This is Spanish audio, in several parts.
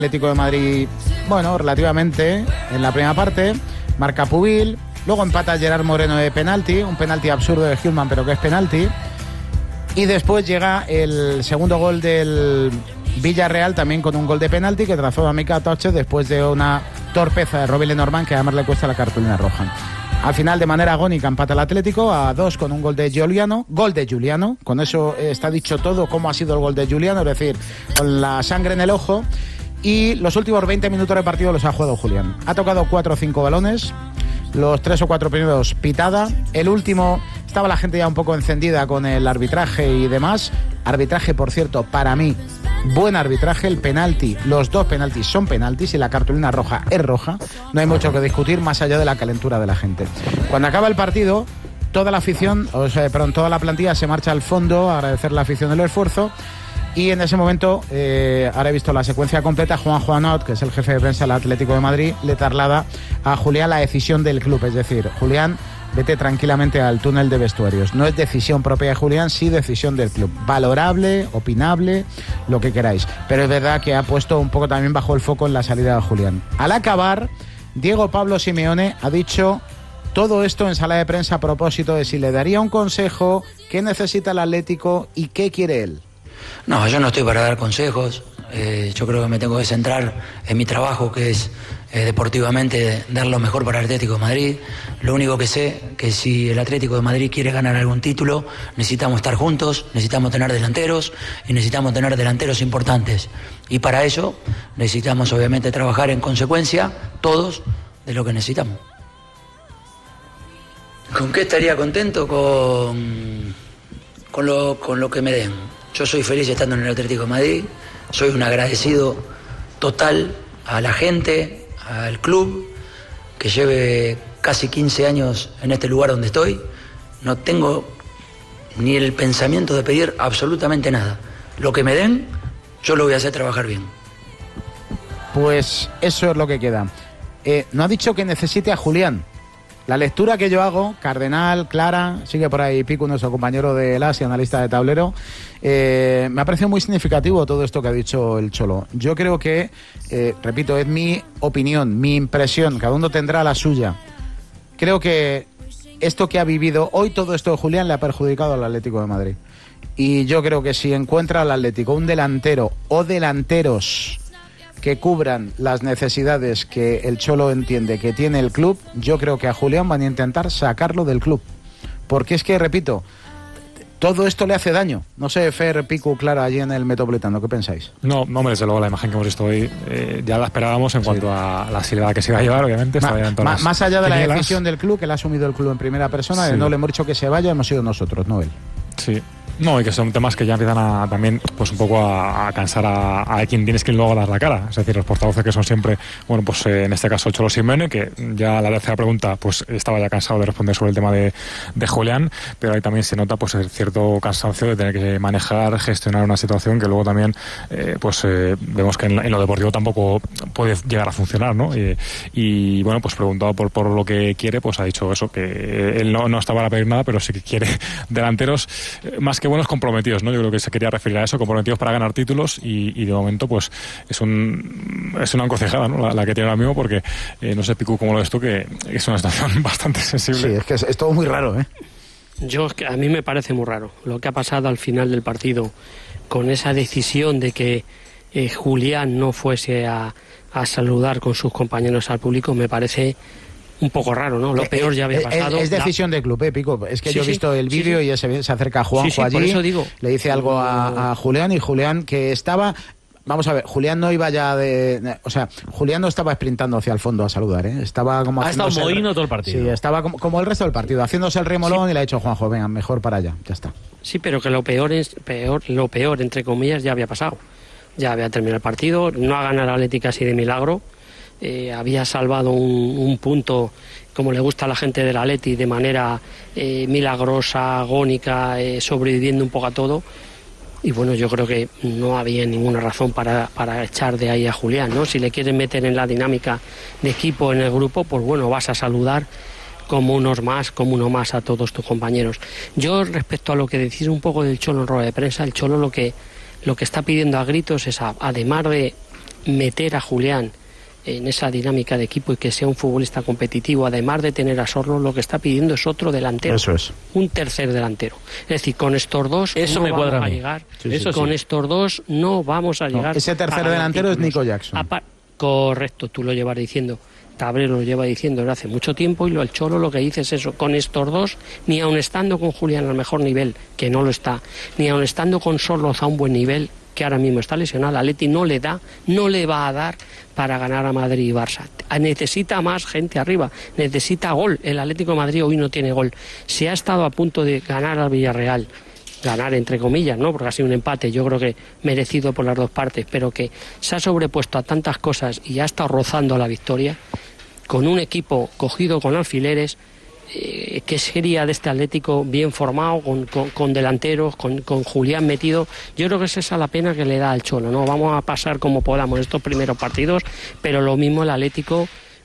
Atlético de Madrid, bueno, relativamente en la primera parte, marca Pubil, luego empata Gerard Moreno de penalti, un penalti absurdo de Hillman, pero que es penalti, y después llega el segundo gol del Villarreal, también con un gol de penalti que trazó a Mika Toche después de una torpeza de Robin Lenormand que además le cuesta la cartulina roja. Al final, de manera agónica, empata el Atlético a 2 con un gol de Giuliano. Gol de Giuliano. Con eso está dicho todo cómo ha sido el gol de Giuliano, es decir, con la sangre en el ojo. Y los últimos 20 minutos de partido los ha jugado Julián. Ha tocado 4 o 5 balones. Los 3 o 4 primeros pitada. El último, estaba la gente ya un poco encendida con el arbitraje y demás. Arbitraje, por cierto, para mí, buen arbitraje. El penalti, los 2 penaltis son penaltis y la cartulina roja es roja. No hay mucho que discutir más allá de la calentura de la gente. Cuando acaba el partido, toda la afición, toda la plantilla se marcha al fondo a agradecer la afición el esfuerzo. Y en ese momento, ahora he visto la secuencia completa, Juanjo Anot, que es el jefe de prensa del Atlético de Madrid, le traslada a Julián la decisión del club. Es decir, Julián, vete tranquilamente al túnel de vestuarios. No es decisión propia de Julián, sí decisión del club. Valorable, opinable, lo que queráis. Pero es verdad que ha puesto un poco también bajo el foco en la salida de Julián. Al acabar, Diego Pablo Simeone ha dicho todo esto en sala de prensa a propósito de si le daría un consejo, qué necesita el Atlético y qué quiere él. No, yo no estoy para dar consejos. Yo creo que me tengo que centrar en mi trabajo, que es deportivamente dar lo mejor para el Atlético de Madrid. Lo único que sé que si el Atlético de Madrid quiere ganar algún título, necesitamos estar juntos, necesitamos tener delanteros y necesitamos tener delanteros importantes. Y para eso necesitamos obviamente trabajar en consecuencia todos de lo que necesitamos. ¿Con qué estaría contento? Con lo que me den. Yo soy feliz estando en el Atlético de Madrid, soy un agradecido total a la gente, al club, que lleve casi 15 años en este lugar donde estoy. No tengo ni el pensamiento de pedir absolutamente nada. Lo que me den, yo lo voy a hacer trabajar bien. Pues eso es lo que queda. No ha dicho que necesite a Julián. La lectura que yo hago, Cardenal, Clara, sigue por ahí Pico, nuestro compañero de LAS y analista de tablero, me ha parecido muy significativo todo esto que ha dicho el Cholo. Yo creo que, repito, es mi opinión, mi impresión, cada uno tendrá la suya. Creo que esto que ha vivido hoy, todo esto de Julián, le ha perjudicado al Atlético de Madrid. Y yo creo que si encuentra al Atlético un delantero o delanteros que cubran las necesidades que el Cholo entiende que tiene el club, yo creo que a Julián van a intentar sacarlo del club. Porque es que, repito, todo esto le hace daño. No sé, Fer, Pico, Clara, allí en el Metropolitano, ¿qué pensáis? No, desde luego la imagen que hemos visto hoy ya la esperábamos en cuanto a la silbada que se iba a llevar, obviamente. Más allá de la decisión del club, que la ha asumido el club en primera persona, sí. No le hemos dicho que se vaya, hemos sido nosotros, no él. Sí. No, y que son temas que ya empiezan a también pues un poco a cansar a quien tienes que luego dar la cara. Es decir, los portavoces que son siempre, bueno, pues en este caso el Cholo Simeone, que ya la tercera pregunta pues estaba ya cansado de responder sobre el tema de Julián, pero ahí también se nota pues el cierto cansancio de tener que manejar, gestionar una situación que luego también vemos que en lo deportivo tampoco puede llegar a funcionar, ¿no? Y bueno, pues preguntado por lo que quiere, pues ha dicho eso, que él no estaba para pedir nada, pero sí que quiere delanteros más que buenos comprometidos, ¿no? Yo creo que se quería referir a eso, comprometidos para ganar títulos y de momento pues es una encrucijada, ¿no? La que tiene ahora mismo, porque no sé, Picu, cómo lo ves tú, que es una situación bastante sensible. Sí, es que es todo muy raro, ¿eh? A mí me parece muy raro lo que ha pasado al final del partido con esa decisión de que Julián no fuese a saludar con sus compañeros al público. Me parece un poco raro, ¿no? Lo peor ya había pasado. Es decisión del club, Pico. Es que yo he visto el vídeo y se acerca a Juanjo allí, por eso digo, le dice algo a Julián, y Julián, que estaba... Vamos a ver, Julián no iba ya Julián no estaba sprintando hacia el fondo a saludar, ¿eh? Estaba como... Ha estado mohino todo el partido. Sí, estaba como el resto del partido, haciéndose el remolón, y le ha dicho Juanjo, venga, mejor para allá, ya está. Sí, pero que lo peor, entre comillas, ya había pasado. Ya había terminado el partido, no ha ganado la Atlético así de milagro. Había salvado un punto, como le gusta a la gente del Atleti, de manera milagrosa, agónica, sobreviviendo un poco a todo. Y bueno, yo creo que no había ninguna razón para echar de ahí a Julián, ¿no? Si le quieren meter en la dinámica de equipo en el grupo, pues bueno, vas a saludar como uno más a todos tus compañeros. Yo, respecto a lo que decís un poco del Cholo en rueda de prensa, el Cholo lo que está pidiendo a gritos es, además de meter a Julián en esa dinámica de equipo y que sea un futbolista competitivo, además de tener a Sorlo, lo que está pidiendo es otro delantero. Eso es. Un tercer delantero. Es decir, con estos dos eso no me vamos cuadra a llegar. Sí, sí. Con estos dos no vamos a llegar. Ese tercer delantero es Nico Jackson. Correcto, tú lo llevas diciendo. Tabrero lo lleva diciendo desde hace mucho tiempo y el Cholo lo que dice es eso. Con estos dos, ni aun estando con Julián al mejor nivel, que no lo está, ni aun estando con Sorloz a un buen nivel, que ahora mismo está lesionado, Atleti no le va a dar para ganar a Madrid y Barça. Necesita más gente arriba, necesita gol. El Atlético de Madrid hoy no tiene gol. Se ha estado a punto de ganar al Villarreal, ganar entre comillas, ¿no? Porque ha sido un empate, yo creo que merecido por las dos partes, pero que se ha sobrepuesto a tantas cosas y ha estado rozando la victoria con un equipo cogido con alfileres. ¿Qué sería de este Atlético bien formado, con delanteros, con Julián metido? Yo creo que es esa la pena que le da al Cholo, ¿no? Vamos a pasar como podamos estos primeros partidos, pero lo mismo el Atlético,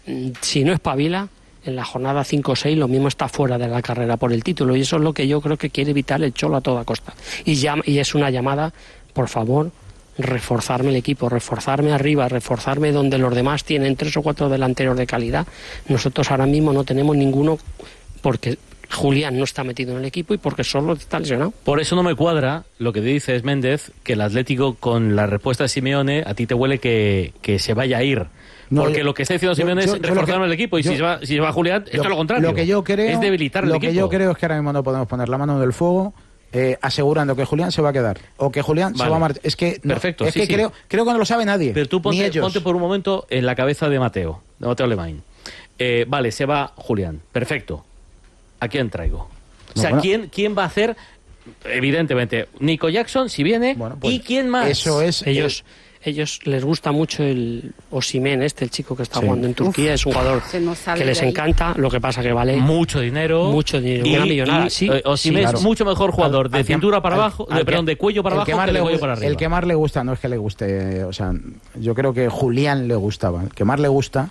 si no espabila, en la jornada 5 o 6 lo mismo está fuera de la carrera por el título, y eso es lo que yo creo que quiere evitar el Cholo a toda costa. Y es una llamada, por favor, reforzarme el equipo, reforzarme arriba, reforzarme donde los demás tienen 3 o 4 delanteros de calidad. Nosotros ahora mismo no tenemos ninguno, porque Julián no está metido en el equipo y porque solo está lesionado. Por eso no me cuadra lo que dices, Méndez, que el Atlético, con la respuesta de Simeone, a ti te huele que se vaya a ir. Porque lo que está diciendo Simeone es reforzar el equipo, y si se va Julián, esto es lo contrario. Lo que yo creo, es debilitar el equipo. Lo que yo creo es que ahora mismo no podemos poner la mano en el fuego asegurando que Julián se va a quedar o que Julián se va a marchar. Es que perfecto, es que creo que no lo sabe nadie. Pero tú ponte por un momento en la cabeza de Mateo Alemany. Vale, se va Julián, perfecto. ¿A quién traigo? O sea, ¿quién va a hacer? Evidentemente, Nico Jackson, si viene, pues, ¿y quién más? Eso es. Ellos les gusta mucho el Osimhen, el chico que está jugando en Turquía. Es un jugador que les encanta, lo que pasa que vale mucho dinero, una millonada. Osimhen es mucho mejor jugador de cintura para abajo, de cuello para abajo que de cuello para arriba. El que más le gusta, no es que le guste, o sea, yo creo que Julián le gustaba. El que más le gusta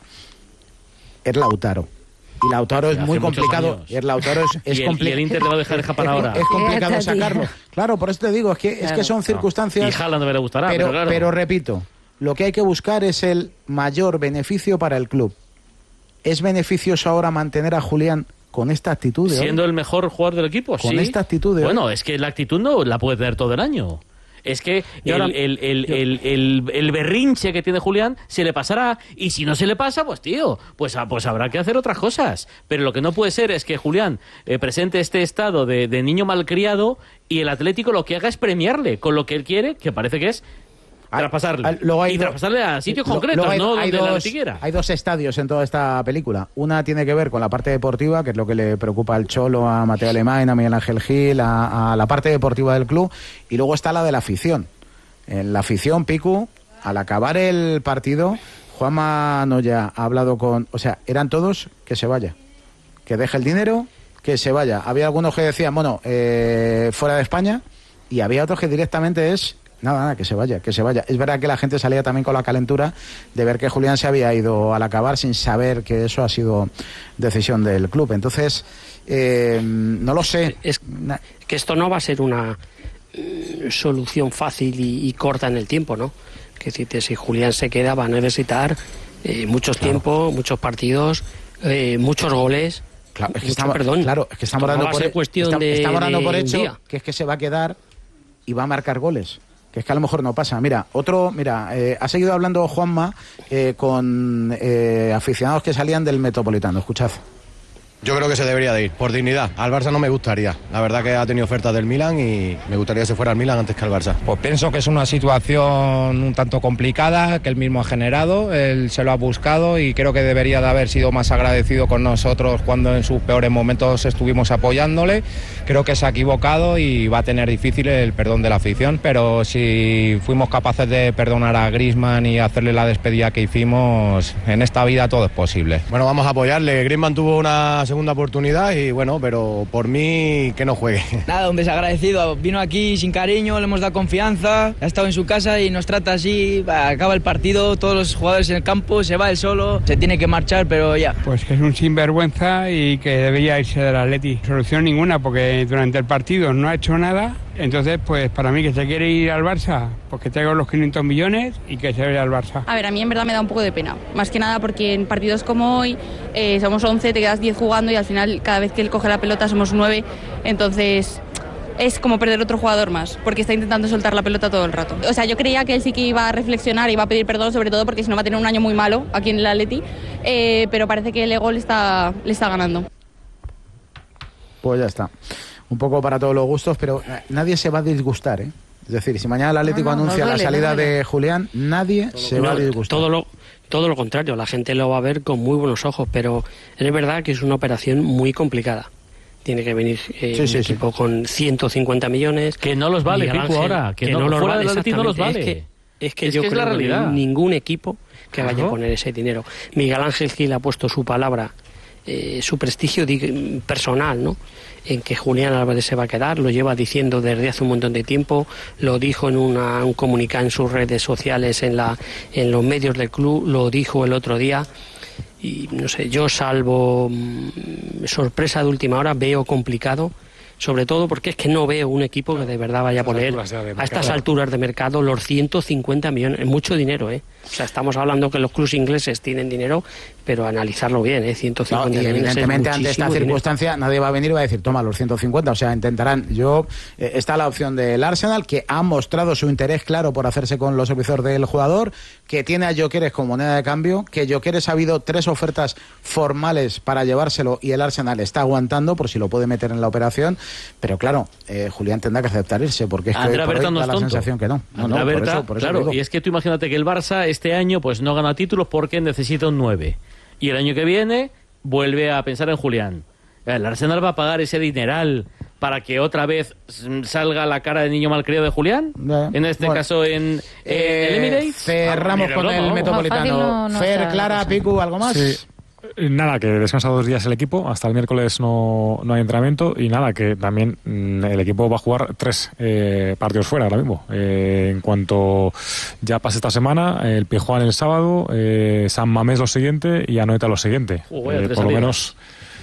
es Lautaro. Y Lautaro es muy complicado. Y Lautaro es complicado. Y el Inter le va a dejar para ahora. Es complicado sacarlo. Claro, por eso te digo, es que son circunstancias. Y Haaland no me le gustará, pero repito, lo que hay que buscar es el mayor beneficio para el club. ¿Es beneficioso ahora mantener a Julián con esta actitud de siendo el mejor jugador del equipo? Con esta actitud de Bueno, es que la actitud no la puede tener todo el año. Es que el berrinche que tiene Julián se le pasará, y si no se le pasa, pues tío, pues habrá que hacer otras cosas. Pero lo que no puede ser es que Julián presente este estado de niño malcriado y el Atlético lo que haga es premiarle con lo que él quiere, que parece que es traspasarle. Traspasarle a sitios concretos, no donde la quiera. Hay dos estadios en toda esta película. Una tiene que ver con la parte deportiva, que es lo que le preocupa al Cholo, a Mateo Alemany, a Miguel Ángel Gil, a la parte deportiva del club. Y luego está la de la afición. En la afición, Picu, al acabar el partido, Juanma Noya ha hablado con... O sea, eran todos que se vaya. Que deje el dinero, que se vaya. Había algunos que decían, fuera de España, y había otros que directamente es... Nada, que se vaya. Es verdad que la gente salía también con la calentura de ver que Julián se había ido al acabar sin saber que eso ha sido decisión del club. Entonces, no lo sé. Es que esto no va a ser una solución fácil y corta en el tiempo, ¿no? Que si Julián se queda va a necesitar mucho tiempo, muchos partidos, muchos goles. Claro, es que estamos dando por hecho que es que se va a quedar y va a marcar goles. Que es que a lo mejor no pasa. Ha seguido hablando Juanma con aficionados que salían del Metropolitano. Escuchad. Yo creo que se debería de ir, por dignidad. Al Barça no me gustaría. La verdad que ha tenido ofertas del Milan y me gustaría que se fuera al Milan antes que al Barça. Pues pienso que es una situación un tanto complicada que él mismo ha generado, él se lo ha buscado y creo que debería de haber sido más agradecido con nosotros cuando en sus peores momentos estuvimos apoyándole. Creo que se ha equivocado y va a tener difícil el perdón de la afición, pero si fuimos capaces de perdonar a Griezmann y hacerle la despedida que hicimos, en esta vida todo es posible. Bueno, vamos a apoyarle. Griezmann tuvo una segunda oportunidad y bueno, pero por mí que no juegue. Nada, un desagradecido. Vino aquí sin cariño, le hemos dado confianza, ha estado en su casa y nos trata así. Acaba el partido, todos los jugadores en el campo, se va él solo, se tiene que marchar, pero ya. Pues que es un sinvergüenza y que debería irse del Atleti. Solución ninguna, porque durante el partido no ha hecho nada. Entonces, pues para mí que se quiere ir al Barça, pues que traiga los 500 millones y que se vaya al Barça. A ver, a mí en verdad me da un poco de pena. Más que nada porque en partidos como hoy somos 11, te quedas 10 jugando y al final cada vez que él coge la pelota somos 9. Entonces es como perder otro jugador más, porque está intentando soltar la pelota todo el rato. O sea, yo creía que él sí que iba a reflexionar, iba a pedir perdón, sobre todo porque si no va a tener un año muy malo aquí en el Atleti, pero parece que el ego le está ganando. Pues ya está. Un poco para todos los gustos, pero nadie se va a disgustar, ¿eh? Es decir, si mañana el Atlético anuncia la salida de Julián, nadie se va a disgustar. Todo lo contrario, la gente lo va a ver con muy buenos ojos, pero es verdad que es una operación muy complicada. Tiene que venir un equipo con 150 millones. Que no los vale, Pico, ahora. Que no los vale, no los vale. Es que yo creo la realidad. Que no hay ningún equipo que vaya a poner ese dinero. Miguel Ángel Gil ha puesto su palabra, su prestigio personal, ¿no?, en que Julián Álvarez se va a quedar. Lo lleva diciendo desde hace un montón de tiempo, lo dijo en un comunicado en sus redes sociales, en los medios del club, lo dijo el otro día. Y no sé, yo salvo sorpresa de última hora veo complicado, sobre todo porque es que no veo un equipo que de verdad vaya a poner a estas alturas de mercado los 150 millones, es mucho dinero, ¿eh? O sea, estamos hablando que los clubes ingleses tienen dinero, pero analizarlo bien, 150 millones. Y evidentemente ante esta circunstancia dinero. Nadie va a venir y va a decir, toma los 150, o sea, intentarán. Está la opción del Arsenal, que ha mostrado su interés claro por hacerse con los servicios del jugador, que tiene a Gyökeres como moneda de cambio, que Gyökeres ha habido 3 ofertas formales para llevárselo y el Arsenal está aguantando por si lo puede meter en la operación, pero claro, Julián tendrá que aceptar irse, porque es que Andrea por Berta ahí no da es la tonto. sensación que no. Andrea Berta, por eso claro, digo. y es que tú imagínate que el Barça este año pues no gana títulos porque necesita un 9. Y el año que viene vuelve a pensar en Julián. El Arsenal va a pagar ese dineral para que otra vez salga la cara de niño malcriado de Julián. En este caso en el Emirates. Cerramos con el Metropolitano. Fer, Clara, Picu, ¿algo más? Sí. Nada, que descansa 2 días el equipo, hasta el miércoles no hay entrenamiento y nada, que también el equipo va a jugar 3 partidos fuera ahora mismo. En cuanto ya pase esta semana, el Pijuán el sábado, San Mamés lo siguiente y Anoeta lo siguiente. Por lo menos...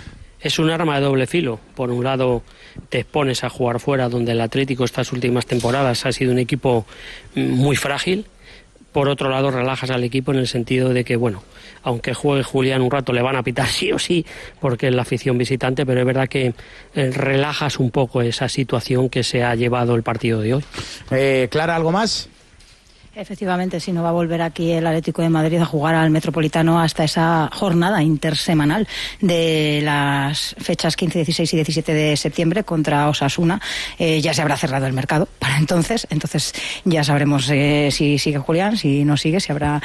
Es un arma de doble filo. Por un lado te expones a jugar fuera, donde el Atlético estas últimas temporadas ha sido un equipo muy frágil. Por otro lado, relajas al equipo en el sentido de que, bueno, aunque juegue Julián un rato, le van a pitar sí o sí, porque es la afición visitante, pero es verdad que relajas un poco esa situación que se ha llevado el partido de hoy. Clara, ¿algo más? Efectivamente, si no va a volver aquí el Atlético de Madrid a jugar al Metropolitano hasta esa jornada intersemanal de las fechas 15, 16 y 17 de septiembre contra Osasuna. Ya se habrá cerrado el mercado para entonces ya sabremos si sigue Julián, si no sigue, si habrá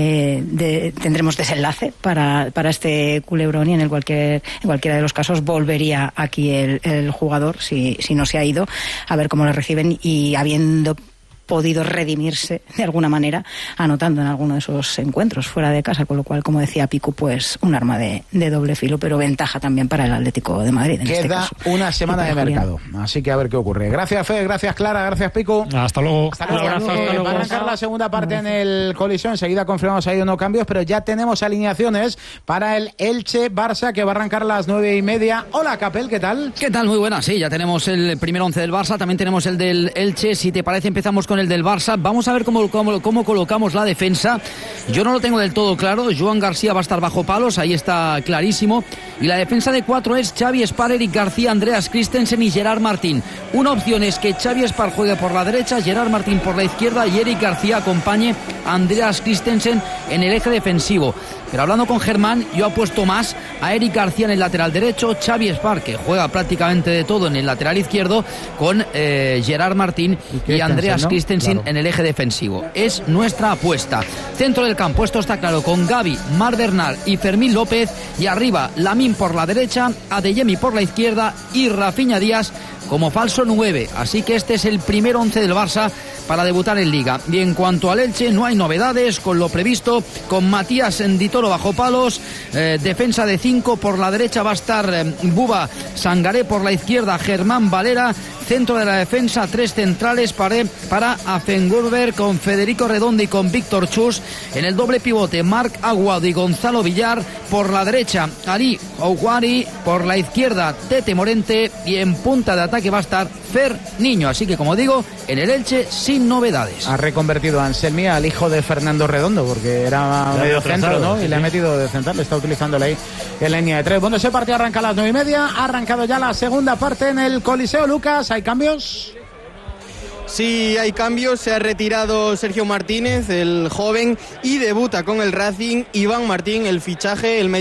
tendremos desenlace para este culebrón y en cualquiera de los casos volvería aquí el jugador si no se ha ido, a ver cómo le reciben y habiendo podido redimirse de alguna manera anotando en alguno de esos encuentros fuera de casa, con lo cual, como decía Picu, pues un arma de doble filo, pero ventaja también para el Atlético de Madrid en Queda este caso. Una semana de mercado, así que a ver qué ocurre. Gracias, Fe, gracias, Clara, gracias, Picu. Hasta luego. Un abrazo. Va a arrancar la segunda parte en el Colisión, enseguida confirmamos ahí unos cambios, pero ya tenemos alineaciones para el Elche-Barça, que va a arrancar a las 9:30. Hola, Capel, ¿qué tal? ¿Qué tal? Muy buenas, sí, ya tenemos el primer 11 del Barça, también tenemos el del Elche. Si te parece, empezamos con el del Barça. Vamos a ver cómo colocamos la defensa. Yo no lo tengo del todo claro. Joan García va a estar bajo palos, ahí está clarísimo. Y la defensa de 4 es Xavi Espar, Eric García, Andreas Christensen y Gerard Martín. Una opción es que Xavi Espar juegue por la derecha, Gerard Martín por la izquierda y Eric García acompañe a Andreas Christensen en el eje defensivo. Pero hablando con Germán, yo apuesto más a Eric García en el lateral derecho, Xavi Espar, que juega prácticamente de todo en el lateral izquierdo, con Gerard Martín y Andreas Christensen en el eje defensivo. Es nuestra apuesta. Centro del campo, esto está claro, con Gavi, Marc Bernal y Fermín López, y arriba Lamine por la derecha, Adeyemi por la izquierda y Rafinha Díaz como falso 9. Así que este es el primer 11 del Barça para debutar en Liga. Y en cuanto al Elche, no hay novedades con lo previsto, con Matías Nditoro bajo palos, defensa de 5, por la derecha va a estar Buba Sangaré, por la izquierda Germán Valera, centro de la defensa 3 centrales para Afengurber con Federico Redondo y con Víctor Chus. En el doble pivote Marc Aguado y Gonzalo Villar, por la derecha Ali Ouari, por la izquierda Tete Morente y en punta de ataque va a estar Fer Niño. Así que, como digo, en el Elche sin novedades. Ha reconvertido a Anselmi al hijo de Fernando Redondo, porque era medio centro, ¿no? Sí, y le ha metido de central, le está utilizándole ahí en línea de 3. Bueno, ese partido arranca a las 9:30, ha arrancado ya la segunda parte en el Coliseo. Lucas, ¿hay cambios? Sí, hay cambios. Se ha retirado Sergio Martínez, el joven, y debuta con el Racing Iván Martín, el fichaje, el